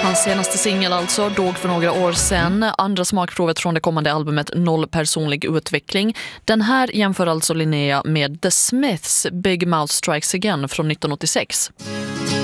Hans senaste singel alltså dog för några år sedan. Andra smakprovet från det kommande albumet Noll personlig utveckling. Den här jämför alltså Linnea med The Smiths Big Mouth Strikes Again från 1986.